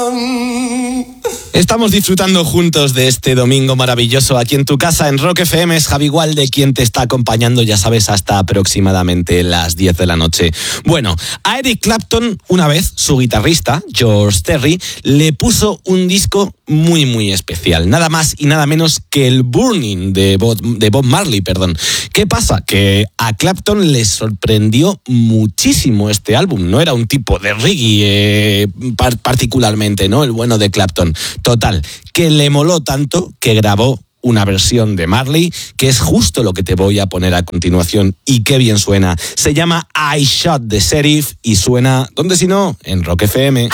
Estamos disfrutando juntos de este domingo maravilloso aquí en tu casa en Rock FM. Es Javi Gualde quien te está acompañando, ya sabes, hasta aproximadamente las 10 de la noche. Bueno, a Eric Clapton, una vez, su guitarrista, George Terry, le puso un disco muy, muy especial. Nada más y nada menos que el Burning de Bob Marley, perdón. ¿Qué pasa? Que a Clapton le sorprendió muchísimo este álbum. No era un tipo de reggae particularmente, ¿no? El bueno de Clapton. Total, que le moló tanto que grabó una versión de Marley, que es justo lo que te voy a poner a continuación, y qué bien suena. Se llama I Shot the Sheriff y suena, ¿dónde si no? En Rock FM.